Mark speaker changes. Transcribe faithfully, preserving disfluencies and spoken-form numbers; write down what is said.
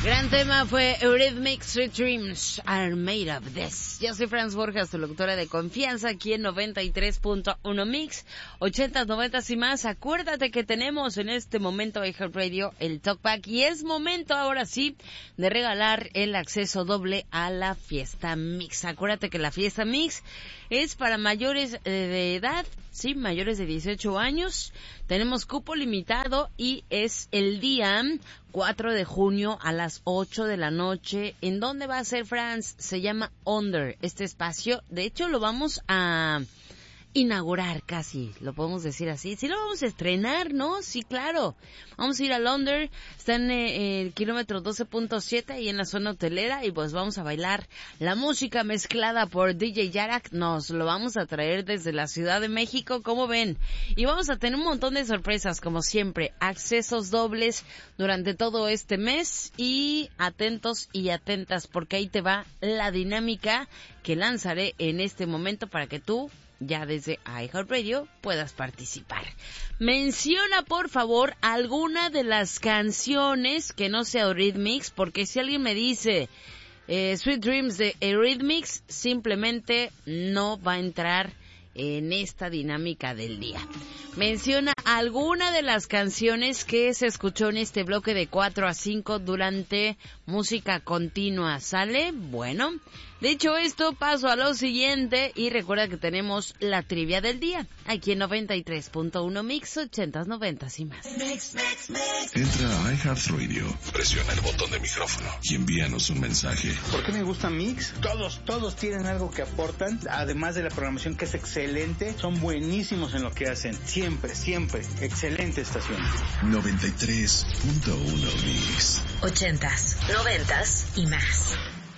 Speaker 1: Gran tema fue Eurythmics, Sweet Dreams Are Made of This. Yo soy Franz Borjas, tu locutora de confianza aquí en noventa y tres punto uno Mix, ochentas, noventas y más. Acuérdate que tenemos en este momento iHeartRadio el Talkback y es momento ahora sí de regalar el acceso doble a la Fiesta Mix. Acuérdate que la Fiesta Mix es para mayores de edad, sí, mayores de dieciocho años. Tenemos cupo limitado y es el día cuatro de junio a las ocho de la noche. ¿En dónde va a ser, Franz? Se llama Under, este espacio. De hecho, lo vamos a inaugurar casi, lo podemos decir así. Sí lo vamos a estrenar, ¿no? Sí, claro. Vamos a ir al Under, está en eh, el kilómetro doce punto siete y en la zona hotelera y pues vamos a bailar la música mezclada por D J Yarak. Nos lo vamos a traer desde la Ciudad de México, ¿cómo ven? Y vamos a tener un montón de sorpresas, como siempre, accesos dobles durante todo este mes y atentos y atentas porque ahí te va la dinámica que lanzaré en este momento para que tú ya desde iHeartRadio puedas participar. Menciona por favor alguna de las canciones que no sea Eurythmics, porque si alguien me dice eh, Sweet Dreams de Eurythmics, simplemente no va a entrar en esta dinámica del día. Menciona alguna de las canciones que se escuchó en este bloque de cuatro a cinco durante música continua, ¿sale? Bueno, dicho esto, paso a lo siguiente y recuerda que tenemos la trivia del día, aquí en noventa y tres punto uno Mix, ochentas, noventas y más.
Speaker 2: Mix, mix, mix. Entra a iHeartRadio, presiona el botón de micrófono y envíanos un mensaje.
Speaker 3: ¿Por qué me gusta Mix? Todos, todos tienen algo que aportan, además de la programación que es excelente, son buenísimos en lo que hacen, siempre, siempre, excelente estación.
Speaker 2: noventa y tres punto uno Mix.
Speaker 4: Ochentas, noventas y más.